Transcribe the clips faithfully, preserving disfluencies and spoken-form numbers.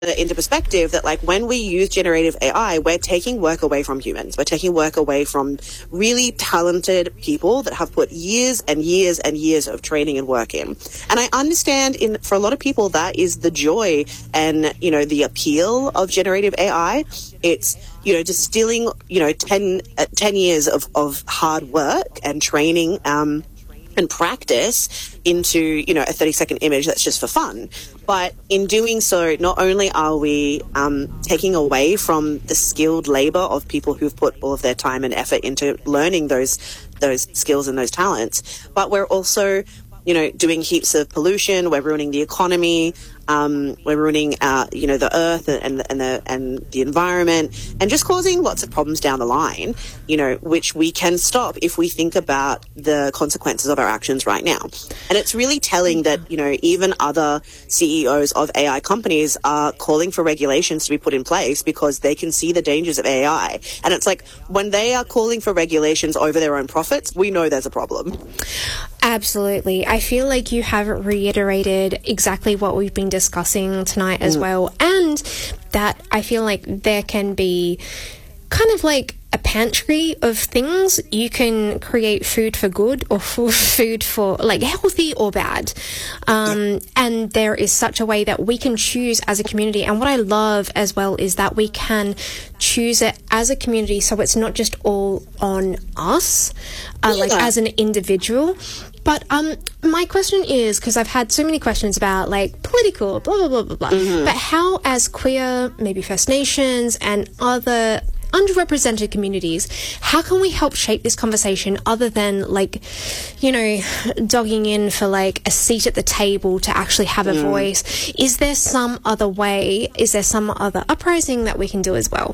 into perspective that, like, when we use generative A I, we're taking work away from humans. We're taking work away from really talented people that have put years and years and years of training and work in. And I understand in for a lot of people that is the joy and, you know, the appeal of generative A I. It's, you know, distilling, you know, ten, uh, ten years of, of hard work and training, um, and practice into, you know, a thirty second image that's just for fun. But in doing so, not only are we um, taking away from the skilled labor of people who've put all of their time and effort into learning those those skills and those talents, but we're also, you know, doing heaps of pollution. We're ruining the economy. Um, we're ruining, uh, you know, the earth and, and the and the environment, and just causing lots of problems down the line. You know, which we can stop if we think about the consequences of our actions right now. And it's really telling that, you know, even other C E Os of A I companies are calling for regulations to be put in place because they can see the dangers of A I. And it's like, when they are calling for regulations over their own profits, we know there's a problem. Absolutely. I feel like you have reiterated exactly what we've been discussing tonight as mm. well, and that I feel like there can be kind of like a pantry of things. You can create food for good or for food for like healthy or bad. Um, and there is such a way that we can choose as a community. And what I love as well is that we can choose it as a community. So it's not just all on us, uh, yeah. like as an individual. But um, my question is, because I've had so many questions about like political, blah, blah, blah, blah, blah. Mm-hmm. But how as queer, maybe First Nations and other underrepresented communities, how can we help shape this conversation other than like, you know, dogging in for like a seat at the table to actually have a mm. voice? Is there some other way? Is there some other uprising that we can do as well?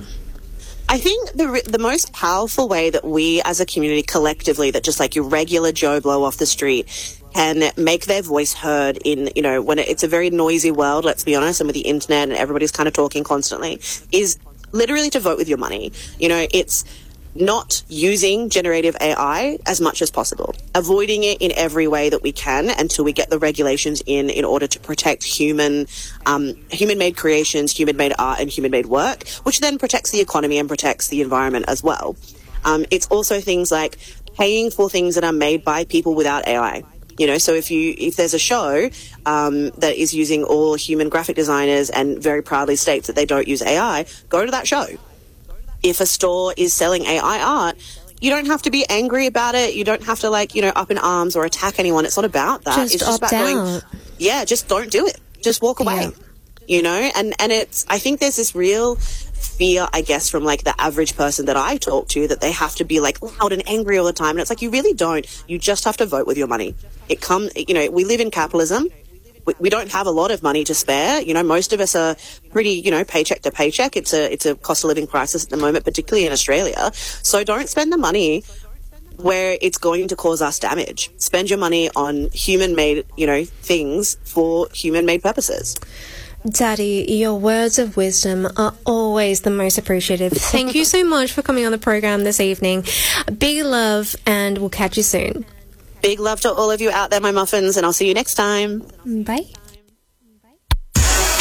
I think the the most powerful way that we as a community collectively, that just like your regular Joe Blow off the street, can make their voice heard in, you know, when it's a very noisy world, let's be honest, and with the internet and everybody's kind of talking constantly, is literally to vote with your money. You know, it's not using generative A I as much as possible, avoiding it in every way that we can until we get the regulations in in order to protect human, um, human-made creations, human-made art, and human-made work, which then protects the economy and protects the environment as well. Um, it's also things like paying for things that are made by people without A I. You know, so if you if there's a show um, that is using all human graphic designers and very proudly states that they don't use A I, go to that show. If a store is selling A I art, you don't have to be angry about it. You don't have to, like, you know, up in arms or attack anyone. It's not about that. Just it's just opt about out. going, yeah, just don't do it. Just walk away. Yeah. You know, and, and it's, I think there's this real fear, I guess, from like the average person that I talk to, that they have to be like loud and angry all the time. And it's like, you really don't. You just have to vote with your money. It comes, you know, we live in capitalism. We, we don't have a lot of money to spare. You know, most of us are pretty, you know, paycheck to paycheck. It's a, it's a cost of living crisis at the moment, particularly in Australia. So don't spend the money where it's going to cause us damage. Spend your money on human-made, you know, things for human-made purposes. Daddy, your words of wisdom are always the most appreciated. Thank you so much for coming on the program this evening. Big love, and we'll catch you soon. Big love to all of you out there, my muffins, and I'll see you next time. Bye.